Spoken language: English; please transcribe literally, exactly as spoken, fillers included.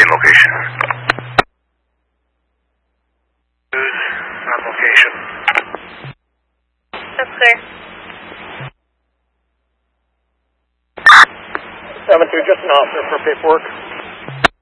location. Who's on location? That's clear. seven two, just an officer for paperwork.